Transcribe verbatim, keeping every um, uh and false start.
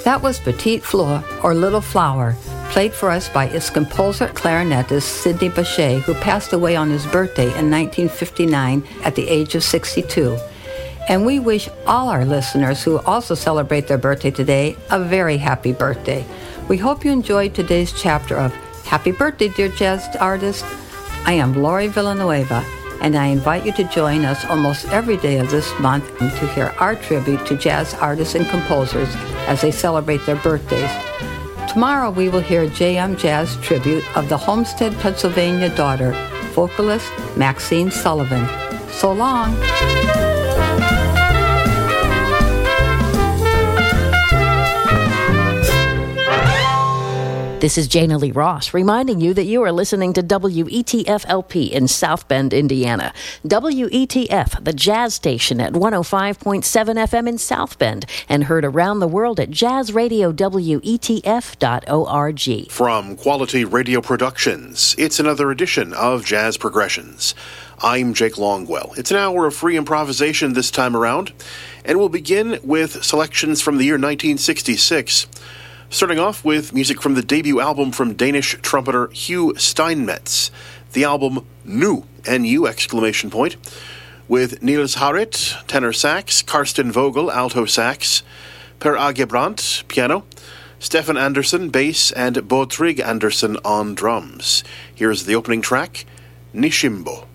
That was Petite Fleur, or Little Flower, played for us by its composer clarinetist Sidney Bechet, who passed away on his birthday in nineteen fifty-nine at the age of sixty-two. And we wish all our listeners who also celebrate their birthday today a very happy birthday. We hope you enjoyed today's chapter of Happy Birthday, Dear Jazz Artist. I am Lori Villanueva, and I invite you to join us almost every day of this month to hear our tribute to jazz artists and composers as they celebrate their birthdays. Tomorrow we will hear J M Jazz tribute of the Homestead, Pennsylvania daughter, vocalist Maxine Sullivan. So long. This is Jana Lee Ross reminding you that you are listening to W E T F L P in South Bend, Indiana. W E T F, the jazz station at one oh five point seven F M in South Bend, and heard around the world at jazz radio w e t f dot org. From Quality Radio Productions, it's another edition of Jazz Progressions. I'm Jake Longwell. It's an hour of free improvisation this time around, and we'll begin with selections from the year nineteen sixty-six. Starting off with music from the debut album from Danish trumpeter Hugh Steinmetz, the album Nu, N U exclamation point, with Niels Harrit, tenor sax, Karsten Vogel, alto sax, Per Agebrandt, piano, Stefan Andersson, bass, and Bodtrig Andersson on drums. Here's the opening track, Nishimbo.